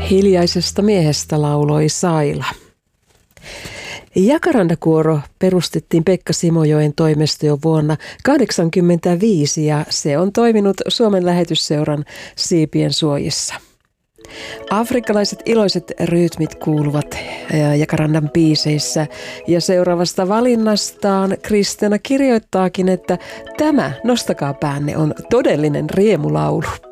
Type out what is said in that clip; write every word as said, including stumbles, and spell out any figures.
Hiljaisesta miehestä lauloi Saila. Jakarandakuoro perustettiin Pekka Simojoen toimesta jo vuonna tuhatyhdeksänsataakahdeksankymmentäviisi ja se on toiminut Suomen lähetysseuran siipien suojissa. Afrikkalaiset iloiset rytmit kuuluvat Jakarandan biiseissä ja seuraavasta valinnastaan Kristiina kirjoittaakin, että tämä Nostakaa päänne on todellinen riemulaulu.